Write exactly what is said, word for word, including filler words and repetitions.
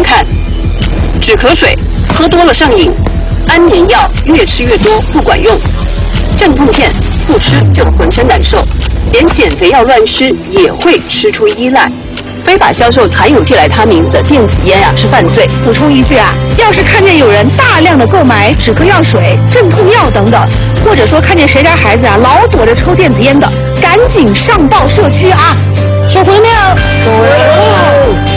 看：止咳水喝多了上瘾，安眠药越吃越多不管用，镇痛片不吃就浑身难受，连减肥药乱吃也会吃出依赖。非法销售含有地来他明的电子烟啊是犯罪。 补充一句啊，要是看见有人大量的购买止咳药水、镇痛药等等，或者说看见谁家孩子啊老躲着抽电子烟的，赶紧上报社区啊！收回没有？收回了。